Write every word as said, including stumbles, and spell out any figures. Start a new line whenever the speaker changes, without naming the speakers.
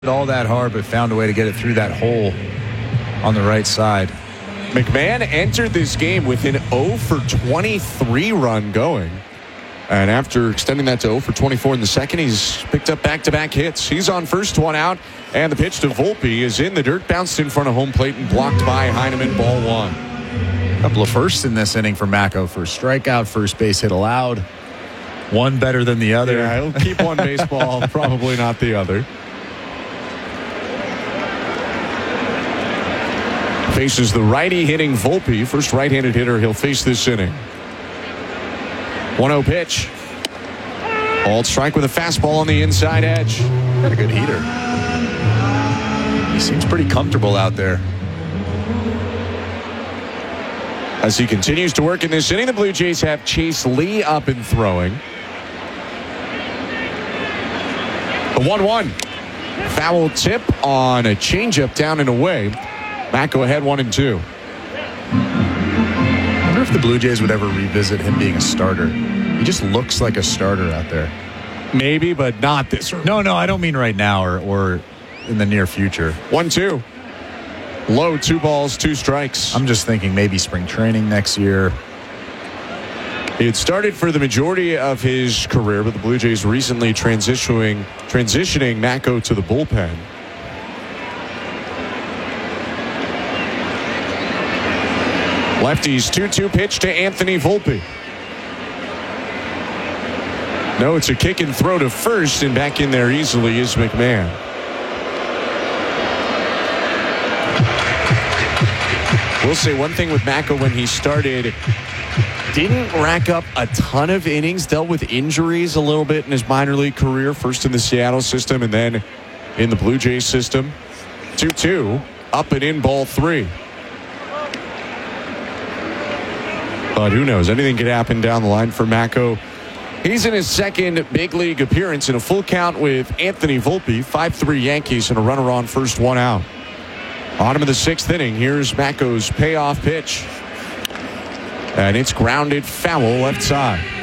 all that hard, but found a way to get it through that hole on the right side.
McMahon entered this game with an oh for twenty-three run going. And after extending that to oh for twenty-four in the second, he's picked up back-to-back hits. He's on first, one out, and the pitch to Volpe is in the dirt, bounced in front of home plate and blocked by Heineman, ball one.
A couple of firsts in this inning for Mako. First strikeout, first base hit allowed. One better than the other.
Yeah, he'll keep one baseball, probably not the other. Faces the righty hitting Volpe. First right-handed hitter he'll face this inning. one oh pitch. Ball strike with a fastball on the inside edge.
Got a good heater. He seems pretty comfortable out there.
As he continues to work in this inning, the Blue Jays have Chase Lee up and throwing. The one one. Foul tip on a changeup down and away. Mako ahead one and two.
I wonder if the Blue Jays would ever revisit him being a starter. He just looks like a starter out there.
Maybe, but not this early.
No, no, I don't mean right now or, or in the near future.
one two. Low, two balls, two strikes.
I'm just thinking maybe spring training next year.
He had started for the majority of his career, but the Blue Jays recently transitioning, transitioning Mako to the bullpen. Lefty's two two pitch to Anthony Volpe. No, it's a kick and throw to first, and back in there easily is McMahon. We'll say one thing with Mako when he started, didn't rack up a ton of innings, dealt with injuries a little bit in his minor league career, first in the Seattle system and then in the Blue Jays system. two two, up and in, ball three. But who knows? Anything could happen down the line for Mako. He's in his second big league appearance in a full count with Anthony Volpe. five three Yankees and a runner on first, one out. Bottom of the sixth inning. Here's Mako's payoff pitch. And it's grounded foul left side.